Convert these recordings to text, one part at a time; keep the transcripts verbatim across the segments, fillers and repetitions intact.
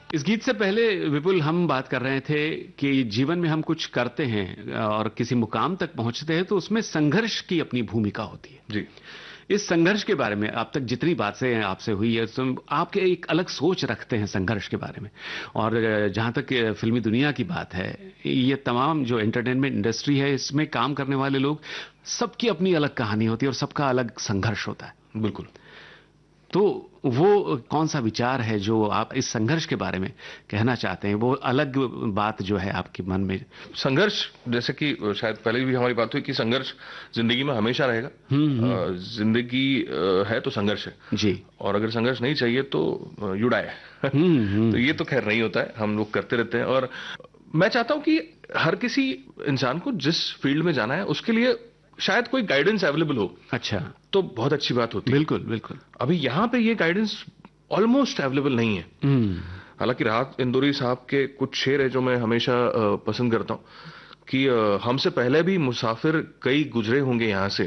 इस गीत से पहले विपुल हम बात कर रहे थे कि जीवन में हम कुछ करते हैं और किसी मुकाम तक पहुंचते हैं तो उसमें संघर्ष की अपनी भूमिका होती है जी। इस संघर्ष के बारे में अब तक जितनी बातें आपसे हुई है तो आपके एक अलग सोच रखते हैं संघर्ष के बारे में। और जहां तक फिल्मी दुनिया की बात है, ये तमाम जो एंटरटेनमेंट इंडस्ट्री है इसमें काम करने वाले लोग सबकी अपनी अलग कहानी होती है और सबका अलग संघर्ष होता है। बिल्कुल। तो वो कौन सा विचार है जो आप इस संघर्ष के बारे में कहना चाहते हैं, वो अलग बात जो है आपके मन में? संघर्ष, जैसे कि शायद पहले भी हमारी बात हुई कि संघर्ष जिंदगी में हमेशा रहेगा। जिंदगी है तो संघर्ष है जी, और अगर संघर्ष नहीं चाहिए तो युडाए तो ये तो खैर नहीं होता है, हम लोग करते रहते हैं। और मैं चाहता हूं कि हर किसी इंसान को जिस फील्ड में जाना है उसके लिए शायद कोई गाइडेंस अवेलेबल हो। अच्छा, तो बहुत अच्छी बात होती है। बिल्कुल बिल्कुल। अभी यहाँ पे ये गाइडेंस ऑलमोस्ट अवेलेबल नहीं है। हालांकि राहत इंदौरी साहब के कुछ शेर है जो मैं हमेशा पसंद करता हूँ कि हमसे पहले भी मुसाफिर कई गुजरे होंगे यहाँ से,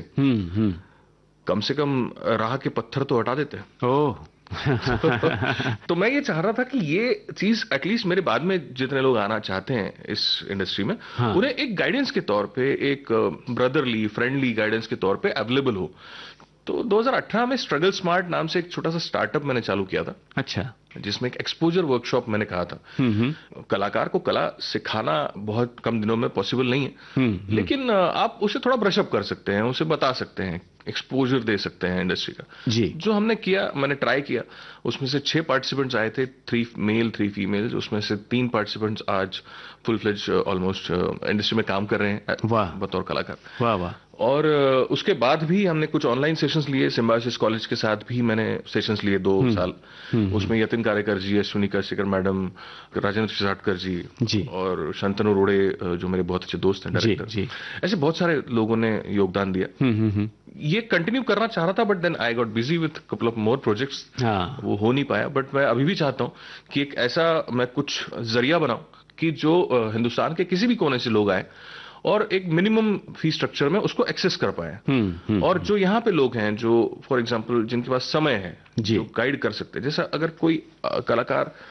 कम से कम राह के पत्थर तो हटा देते हैं। ओह तो मैं ये चाह रहा था कि ये चीज एटलीस्ट मेरे बाद में जितने लोग आना चाहते हैं इस इंडस्ट्री में, हाँ, उन्हें एक गाइडेंस के तौर पे, एक ब्रदरली फ्रेंडली गाइडेंस के तौर पे अवेलेबल हो। तो दो हज़ार अठारह में स्ट्रगल स्मार्ट नाम से एक छोटा सा स्टार्टअप मैंने चालू किया था। अच्छा। जिसमें एक एक्सपोजर वर्कशॉप मैंने कहा था। कलाकार को कला सिखाना बहुत कम दिनों में पॉसिबल नहीं है, लेकिन आप उसे थोड़ा ब्रशअप कर सकते हैं, उसे बता सकते हैं, एक्सपोजर दे सकते हैं इंडस्ट्री का। जी। जो हमने किया, मैंने ट्राई किया, उसमें से छह पार्टिसिपेंट्स आए थे, थ्री मेल थ्री फीमेल, उसमें से तीन पार्टिसिपेंट्स आज फुल फ्लेज ऑलमोस्ट इंडस्ट्री में काम कर रहे हैं। वाह, बतौर कलाकार। वाह वाह। और उसके बाद भी हमने कुछ ऑनलाइन सेशंस लिए, सिम्बायोसिस कॉलेज के साथ भी मैंने सेशंस लिए दो साल। उसमें यतिन कारेकर जी, अश्विनी काशीकर मैडम, राजेंद्र शिरसाटकर जी, जी और शांतनु रोड़े जो मेरे बहुत अच्छे दोस्त हैं डायरेक्टर, जी, जी। ऐसे बहुत सारे लोगों ने योगदान दिया। ये कंटिन्यू करना चाह रहा था but then I got busy with couple of more projects, वो हो नहीं पाया। बट मैं अभी भी चाहता हूँ कि एक ऐसा मैं कुछ जरिया बनाऊं कि जो हिंदुस्तान के किसी भी कोने से लोग आए और एक मिनिमम फी स्ट्रक्चर में उसको एक्सेस कर पाए। हुँ, हुँ, और जो यहाँ पे लोग हैं जो फॉर एग्जांपल जिनके पास समय है, जो गाइड कर सकते हैं, जैसा अगर कोई कलाकार